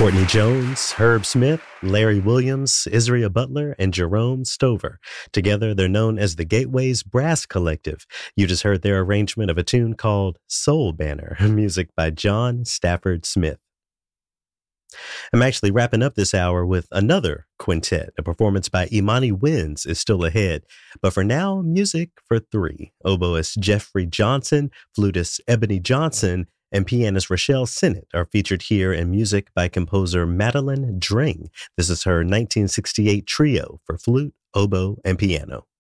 Courtney Jones, Herb Smith, Larry Williams, Isaiah Butler, and Jerome Stover. Together, they're known as the Gateways Brass Collective. You just heard their arrangement of a tune called Soul Banner, music by John Stafford Smith. I'm actually wrapping up this hour with another quintet. A performance by Imani Winds is still ahead. But for now, music for three. Oboist Jeffrey Johnson, flutist Ebony Johnson, and pianist Rochelle Sennett are featured here in music by composer Madeline Dring. This is her 1968 trio for flute, oboe, and piano.